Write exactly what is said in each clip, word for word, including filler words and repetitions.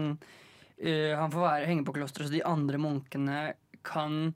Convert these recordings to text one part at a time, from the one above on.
uh, han får være, henge på klosteret, så de andre munkene kan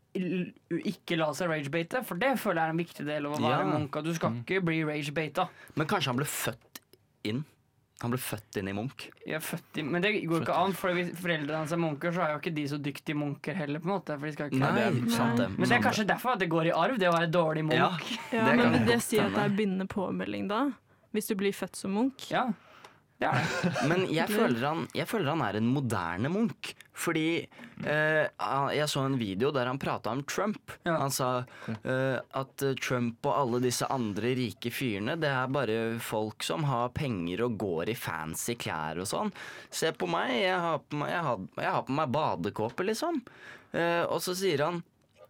ikke la seg ragebate, for det føler jeg er en viktig del av å være Ja. munk. Du skal ikke bli ragebata. Men kanskje han ble født inn? Han ble født inn i munk. Jeg er født i, men det går ikke an, for hvis foreldrene hans er munker, så er jo ikke de så dyktige munker heller, på en måte. For de skal ikke Nei, det. det er sant det. Men det er kanskje derfor at det går i arv, det å være dårlig munk. Ja, Ja, det men kan vil det godt si at det hende. er bindende påmelding da? Hvis du blir født som munk? Ja, det er det. Men jeg føler, han, jeg føler han er en moderne munk. Fordi eh, jeg så en video der han prata om Trump. Ja. Han sa eh, at Trump og alle disse andre rike fyrene, det er bare folk som har penger og går i fancy klær og sånn. Se på meg, jeg har på meg, jeg har, jeg har på meg badekåpe, liksom. Eh, og så sier han,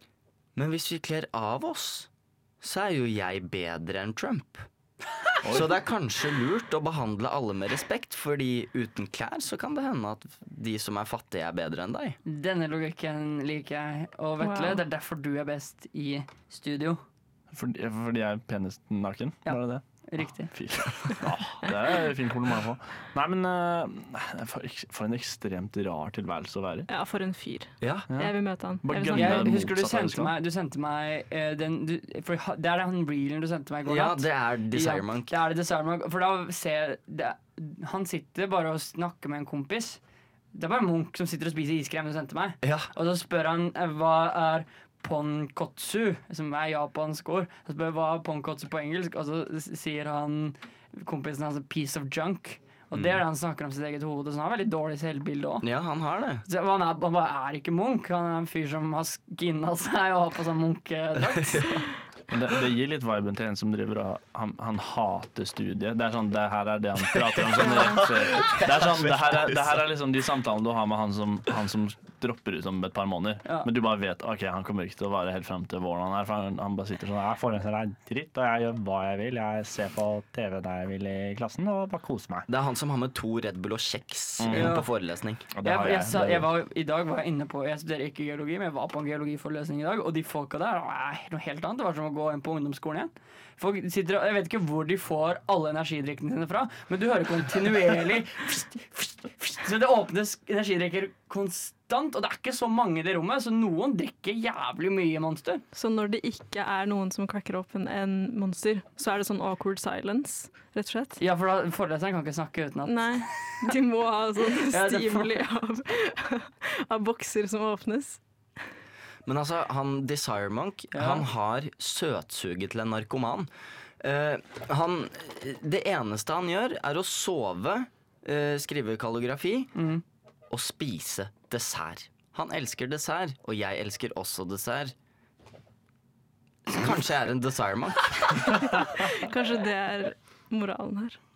men hvis vi kler av oss, så er jo jeg bedre enn Trump. Så det er kanskje lurt å behandle alle med respekt, fordi uten klær så kan det hende at de som er fattige er bedre enn deg. Denne logikken liker jeg. Og Vetle, Wow. det er derfor du er best i studio. Fordi, fordi jeg er penest naken? Ja. Var det det? Riktig. Fy. Ah, det er et fint kompliment å få. Nei, men uh, for, for en ekstremt rar tilværelse å være i. Ja, for en fyr. Ja, Jeg vil møte han. Bare Jeg vil gønne snakke det. med han. Jeg husker du motsatt, sendte liksom. meg, du sendte meg eh, den du, for ha- Det er den reelen du sendte meg i går ja natt. det er Desire Monk. Ja, det er det Desire Monk. For da ser det, han sitter bare og snakker med en kompis. Det er bare Munch som sitter og spiser iskrem du sendte meg. Ja. Og så spør han eh, hva er ponkotsu, som er japansk ord. Så spør jeg hva er ponkotsu på engelsk, og så s- sier han kompisen hans piece of junk. Og det er det han snakker om sitt eget hode, så han har veldig dårlig selvbilde òg. Ja, han har det. Så han, er, han bare er ikke Munch. Han er en fyr som har skinna seg og har på sånn Munch-drakt. Men det, det gir litt viben til en som driver og han, han hater studiet. Det er sånn, det her er det han prater om sånn rett før. Det er sånn, det her er, det her er liksom de samtalene du har med han som, han som dropper ut om et par måneder. Ja. Men du bare vet ok, han kommer ikke til å vare helt frem til våren han er. For han, han bare sitter sånn, jeg foreleser er dritt, og jeg gjør hva jeg vil. Jeg ser på T V der jeg vil i klassen, og bare koser meg. Det er han som har med to Red Bull og kjeks Mm. inn Ja. på forelesning. Og det Jeg, har jeg, sa, Det er jeg var, I dag var jeg inne på Jeg studerer ikke geologi, men jeg var på en geologiforelesning i dag, og de folka der er noe helt annet. Det var som å gå inn på ungdomsskolen igjen. Folk sitter, og Jeg vet ikke hvor de får alle energidrikkene sine fra, men du hører kontinuerlig Så det åpnes energidrikker konstant, og det er ikke så mange i det rommet, så noen drikker jævlig mye Monster. Så når det ikke er noen som klakker opp en, en monster, så er det sånn awkward silence, rett og slett? Ja, for da, foreleseren kan ikke snakke uten at Nei, de må ha sånn Ja, det får- stimuli av, av bokser som åpnes. Men altså, han Desire Monk, Ja. han har søtsuget til en narkoman. Eh, han, det eneste han gjør, er å sove, eh, skrive kalligrafi Mm. og spise dessert. Han elsker dessert, og jeg elsker også dessert. Så kanskje jeg er en Desire Monk. Kanskje det er moralen her.